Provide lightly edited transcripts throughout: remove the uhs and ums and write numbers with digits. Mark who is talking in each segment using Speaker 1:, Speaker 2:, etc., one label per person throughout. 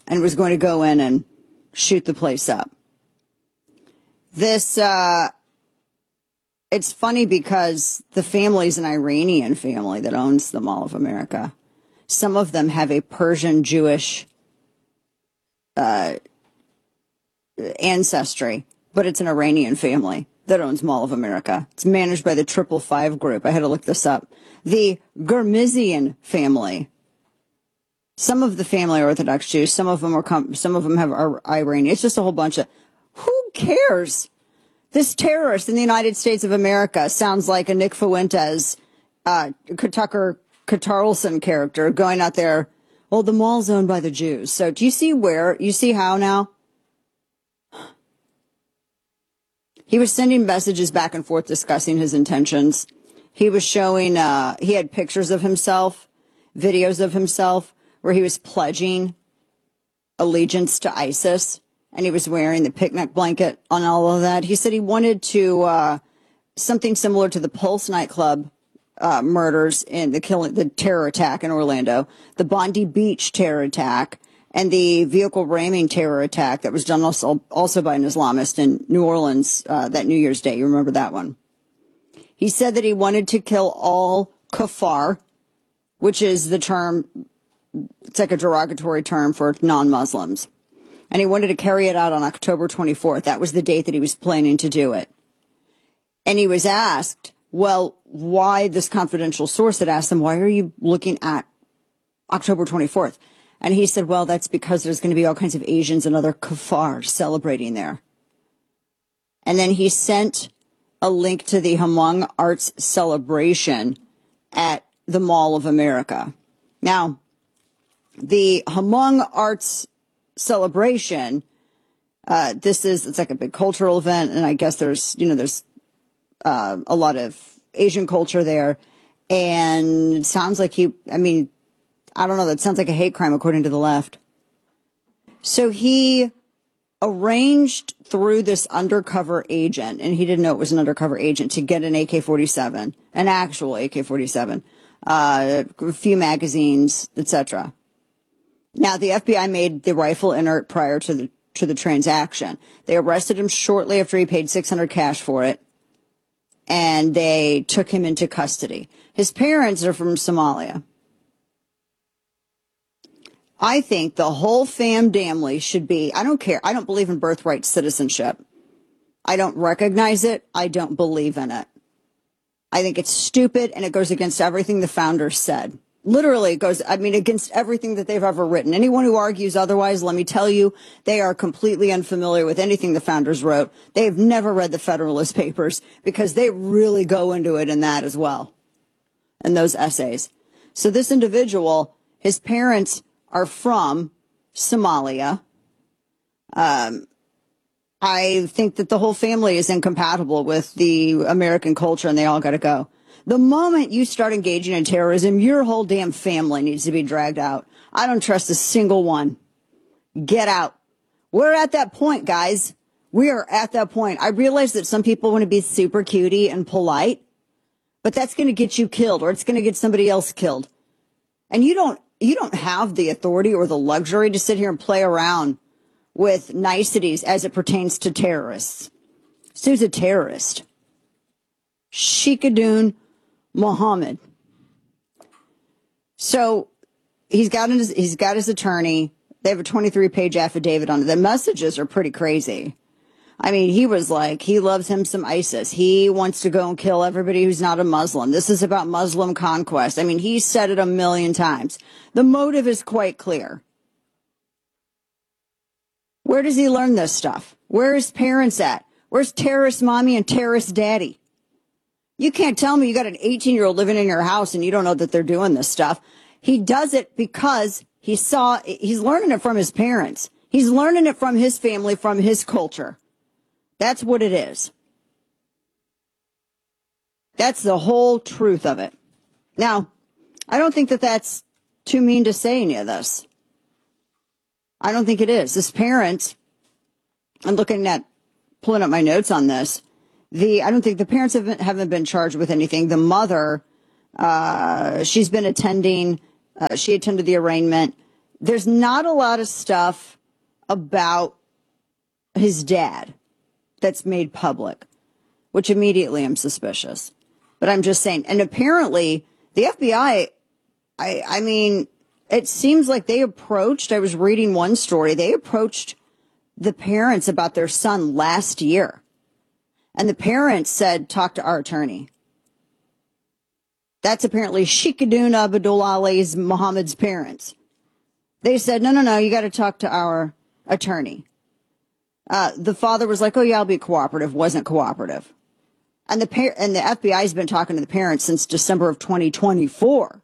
Speaker 1: and was going to go in and shoot the place up. This, it's funny because the family's an Iranian family that owns the Mall of America. Some of them have a Persian Jewish ancestry, but it's an Iranian family that owns Mall of America. It's managed by the 555 group. I had to look this up. The Gurmizian family. Some of the family are Orthodox Jews. Some of them are Iranian. It's just a whole bunch of, who cares? This terrorist in the United States of America sounds like a Nick Fuentes, Tucker Carlson character going out there. Well, the mall's owned by the Jews. So do you see how now? He was sending messages back and forth discussing his intentions. He was showing, he had pictures of himself, videos of himself, where he was pledging allegiance to ISIS, and he was wearing the picnic blanket on all of that. He said he wanted to, something similar to the Pulse nightclub murders and the terror attack in Orlando, the Bondi Beach terror attack, and the vehicle ramming terror attack that was done also by an Islamist in New Orleans that New Year's Day. You remember that one? He said that he wanted to kill all kuffar, which is the term, it's like a derogatory term for non-Muslims. And he wanted to carry it out on October 24th. That was the date that he was planning to do it. And he was asked, well, why, this confidential source had asked him, why are you looking at October 24th? And he said, well, that's because there's going to be all kinds of Asians and other kuffar celebrating there. And then he sent a link to the Hmong Arts celebration at the Mall of America. Now, the Hmong Arts celebration, it's like a big cultural event, and I guess there's a lot of Asian culture there, and it sounds like I don't know, that sounds like a hate crime according to the left. So he arranged through this undercover agent, and he didn't know it was an undercover agent, to get an AK-47, an actual AK-47, a few magazines, etc. Now, the FBI made the rifle inert prior to the transaction. They arrested him shortly after he paid $600 cash for it, and they took him into custody. His parents are from Somalia. I think the whole family should be, I don't care. I don't believe in birthright citizenship. I don't recognize it. I don't believe in it. I think it's stupid, and it goes against everything the founders said. Literally, it goes, against everything that they've ever written. Anyone who argues otherwise, let me tell you, they are completely unfamiliar with anything the founders wrote. They've never read the Federalist Papers, because they really go into it in that as well, in those essays. So this individual, his parents are from Somalia. I think that the whole family is incompatible with the American culture, and they all got to go. The moment you start engaging in terrorism, your whole damn family needs to be dragged out. I don't trust a single one. Get out. We're at that point, guys. We are at that point. I realize that some people want to be super cutie and polite, but that's going to get you killed, or it's going to get somebody else killed. And you don't have the authority or the luxury to sit here and play around with niceties as it pertains to terrorists. So who's a terrorist? Sheikhadoon Mohammed. So he's got his attorney. They have a 23-page affidavit on it. The messages are pretty crazy. He was like, he loves him some ISIS. He wants to go and kill everybody who's not a Muslim. This is about Muslim conquest. He said it a million times. The motive is quite clear. Where does he learn this stuff? Where are his parents at? Where's terrorist mommy and terrorist daddy? You can't tell me you got an 18-year-old living in your house and you don't know that they're doing this stuff. He does it because he's learning it from his parents. He's learning it from his family, from his culture. That's what it is. That's the whole truth of it. Now, I don't think that that's too mean to say any of this. I don't think it is. His parents, I'm pulling up my notes on this. I don't think the parents haven't been charged with anything. The mother, she's been attending, she attended the arraignment. There's not a lot of stuff about his dad that's made public, which immediately I'm suspicious. But I'm just saying. And apparently the FBI, I mean, it seems like they approached, I was reading one story, they approached the parents about their son last year. And the parents said, talk to our attorney. That's apparently Sheikhadoon Abdul Muhammad's parents. They said, no, you got to talk to our attorney. The father was like, oh, yeah, I'll be cooperative. Wasn't cooperative. And the FBI has been talking to the parents since December of 2024.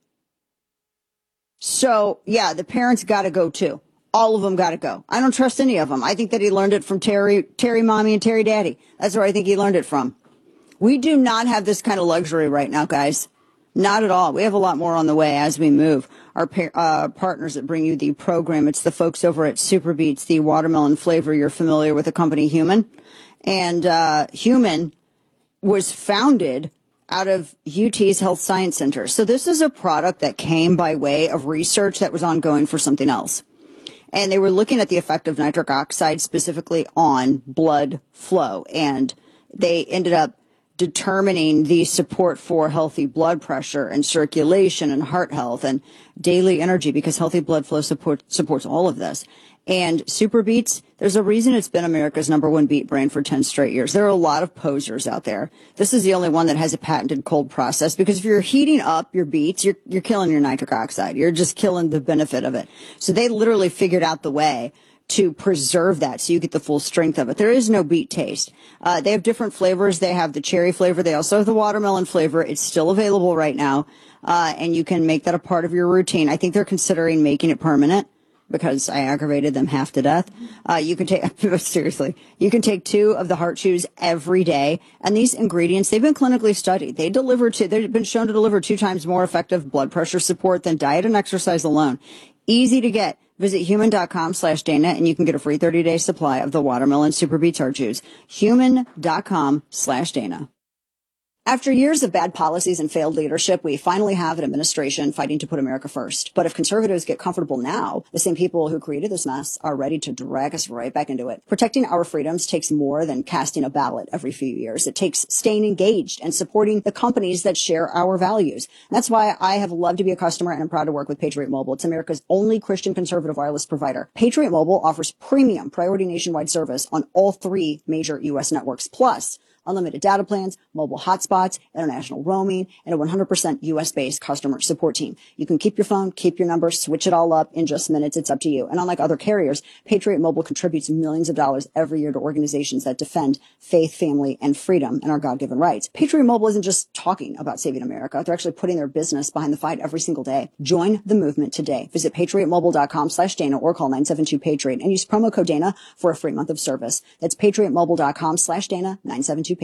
Speaker 1: So, yeah, the parents got to go, too. All of them got to go. I don't trust any of them. I think that he learned it from Terry Mommy and Terry Daddy. That's where I think he learned it from. We do not have this kind of luxury right now, guys. Not at all. We have a lot more on the way as we move. Our partners that bring you the program, it's the folks over at Super Beets, the watermelon flavor. You're familiar with the company Human. And Human was founded out of UT's Health Science Center. So this is a product that came by way of research that was ongoing for something else. And they were looking at the effect of nitric oxide specifically on blood flow. And they ended up determining the support for healthy blood pressure and circulation and heart health and daily energy, because healthy blood flow supports all of this. And Super Beets, there's a reason it's been America's #1 beet brand for 10 straight years. There are a lot of posers out there. This is the only one that has a patented cold process, because if you're heating up your beets, you're killing your nitric oxide. You're just killing the benefit of it. So they literally figured out the way to preserve that so you get the full strength of it. There is no beet taste. They have different flavors. They have the cherry flavor. They also have the watermelon flavor. It's still available right now. And you can make that a part of your routine. I think they're considering making it permanent, because I aggravated them half to death. You can take, seriously, you can take 2 of the heart chews every day. And these ingredients, they've been clinically studied. They've been shown to deliver 2 times more effective blood pressure support than diet and exercise alone. Easy to get. Visit human.com/Dana and you can get a free 30-day supply of the watermelon Super Beets heart chews. Human.com/Dana. After years of bad policies and failed leadership, we finally have an administration fighting to put America first. But if conservatives get comfortable now, the same people who created this mess are ready to drag us right back into it. Protecting our freedoms takes more than casting a ballot every few years. It takes staying engaged and supporting the companies that share our values. And that's why I have loved to be a customer, and I'm proud to work with Patriot Mobile. It's America's only Christian conservative wireless provider. Patriot Mobile offers premium priority nationwide service on all 3 major U.S. networks, plus unlimited data plans, mobile hotspots, international roaming, and a 100% U.S.-based customer support team. You can keep your phone, keep your number, switch it all up in just minutes. It's up to you. And unlike other carriers, Patriot Mobile contributes millions of dollars every year to organizations that defend faith, family, and freedom and our God-given rights. Patriot Mobile isn't just talking about saving America. They're actually putting their business behind the fight every single day. Join the movement today. Visit patriotmobile.com/Dana or call 972-PATRIOT and use promo code Dana for a free month of service. That's patriotmobile.com/Dana, 972-PATRIOT.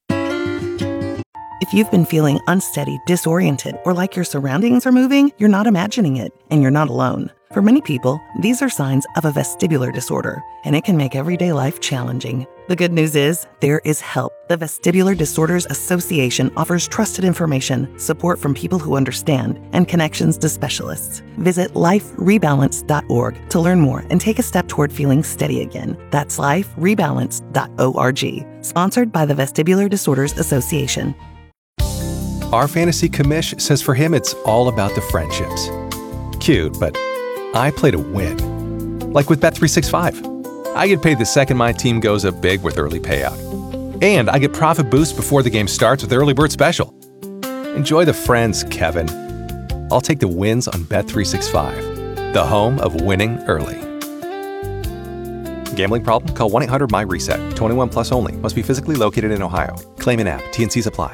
Speaker 2: If you've been feeling unsteady, disoriented, or like your surroundings are moving, you're not imagining it, and you're not alone. For many people, these are signs of a vestibular disorder, and it can make everyday life challenging. The good news is, there is help. The Vestibular Disorders Association offers trusted information, support from people who understand, and connections to specialists. Visit liferebalance.org to learn more and take a step toward feeling steady again. That's liferebalance.org. Sponsored by the Vestibular Disorders Association.
Speaker 3: Our fantasy commish says for him it's all about the friendships. Cute, but I play to win. Like with Bet365. I get paid the second my team goes up big with early payout. And I get profit boost before the game starts with Early Bird Special. Enjoy the friends, Kevin. I'll take the wins on Bet365, the home of winning early. Gambling problem? Call 1-800-MY-RESET. 21 plus only. Must be physically located in Ohio. Claim in app. T&Cs apply.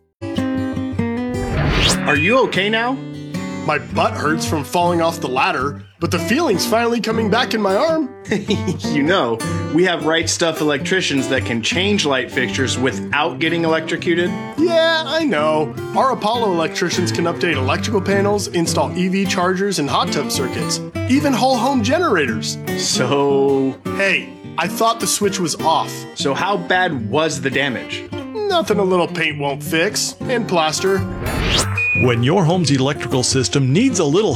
Speaker 4: Are you okay now? My butt hurts from falling off the ladder, but the feeling's finally coming back in my arm.
Speaker 5: You know, we have Right Stuff electricians that can change light fixtures without getting electrocuted.
Speaker 4: Yeah, I know. Our Apollo electricians can update electrical panels, install EV chargers and hot tub circuits, even whole home generators.
Speaker 5: So...
Speaker 4: Hey, I thought the switch was off.
Speaker 5: So how bad was the damage?
Speaker 4: Nothing a little paint won't fix, and plaster.
Speaker 6: When your home's electrical system needs a little